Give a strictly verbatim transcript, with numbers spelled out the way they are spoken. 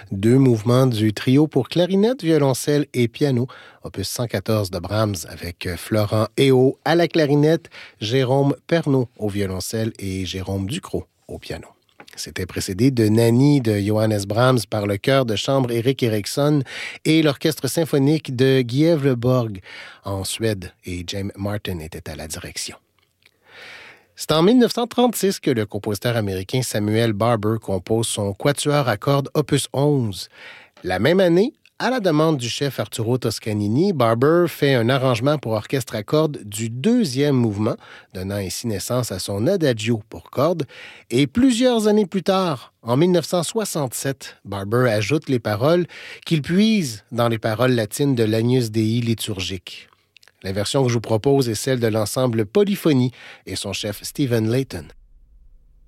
deux mouvements du trio pour clarinette, violoncelle et piano, opus cent quatorze de Brahms, avec Florent Éo à la clarinette, Jérôme Pernaut au violoncelle et Jérôme Ducrot au piano. C'était précédé de Nanny de Johannes Brahms par le chœur de chambre Erik Erikson et l'orchestre symphonique de Gävleborg en Suède, et James Martin était à la direction. C'est en dix-neuf cent trente-six que le compositeur américain Samuel Barber compose son quatuor à cordes opus onze. La même année, à la demande du chef Arturo Toscanini, Barber fait un arrangement pour orchestre à cordes du deuxième mouvement, donnant ainsi naissance à son Adagio pour cordes. Et plusieurs années plus tard, en dix-neuf cent soixante-sept, Barber ajoute les paroles qu'il puise dans les paroles latines de l'Agnus Dei liturgique. La version que je vous propose est celle de l'ensemble Polyphonie et son chef Stephen Layton.